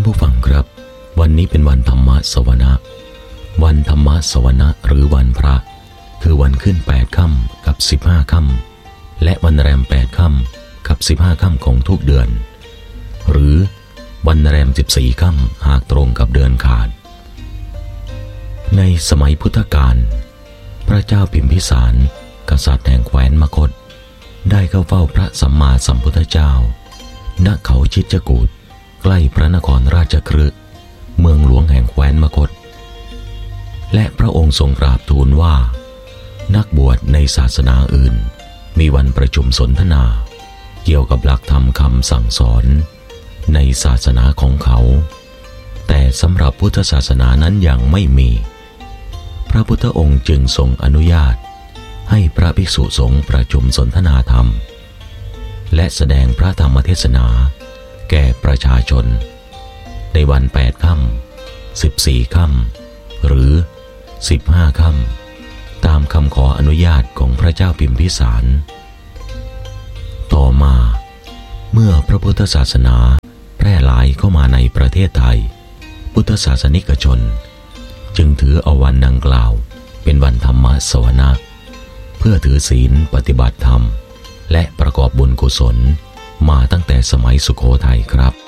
ผู้ฟังครับวันนี้เป็นวันธรรมสวนะวันธรรมสวนะหรือวันพระคือวันขึ้น8ค่ำกับ15ค่ำและวันแรม8ค่ำกับ15ค่ำของทุกเดือนหรือวันแรม14ค่ำหากตรงกับเดือนขาดในสมัยพุทธกาลพระเจ้าพิมพิสารกษัตริย์แห่งแคว้นมคธได้เข้าเฝ้าพระสัมมาสัมพุทธเจ้าณเขาชิดกูฏใกล้พระนครราชคฤห์เมืองหลวงแห่งแคว้นมคธและพระองค์ทรงกราบทูลว่านักบวชในศาสนาอื่นมีวันประชุมสนทนาเกี่ยวกับหลักธรรมคำสั่งสอนในศาสนาของเขาแต่สำหรับพุทธศาสนานั้นยังไม่มีพระพุทธองค์จึงทรงอนุญาตให้พระภิกษุสงฆ์ประชุมสนทนาธรรมและแสดงพระธรรมเทศนาแก่ประชาชนในวัน8ค่ำ14ค่ำหรือ15ค่ำตามคำขออนุญาตของพระเจ้าพิมพิสารต่อมาเมื่อพระพุทธศาสนาแพร่หลายเข้ามาในประเทศไทยพุทธศาสนิกชนจึงถือเอาวันดังกล่าวเป็นวันธรรมสวนะเพื่อถือศีลปฏิบัติธรรมและประกอบบุญกุศลมาตั้งแต่สมัยสุโขทัยครับ